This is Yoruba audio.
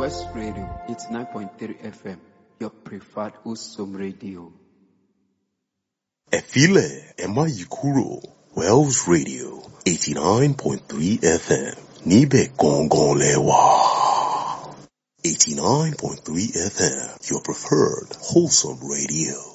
West Radio, it's 9.3 FM, your preferred wholesome radio. Efile Emma Yikuro, Wells Radio, 89.3 FM, Nibe Gongon Lewa. 89.3 FM, your preferred wholesome radio.